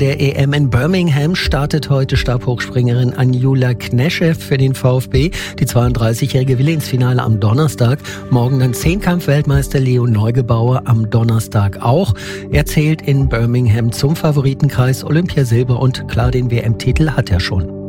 Der EM in Birmingham startet heute Stabhochspringerin Anjula Knežev für den VfB. Die 32-Jährige will ins Finale am Donnerstag. Morgen dann Zehnkampf-Weltmeister Leo Neugebauer am Donnerstag auch. Er zählt in Birmingham zum Favoritenkreis. Olympiasilber und klar, den WM-Titel hat er schon.